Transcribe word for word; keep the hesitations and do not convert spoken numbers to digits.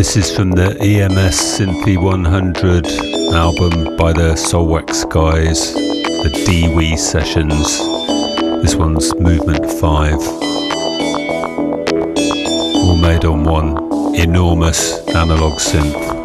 This is from the E M S Synthy one hundred album by the Solwax guys, the D-Wee sessions. This one's Movement five. All made on one enormous analog synth.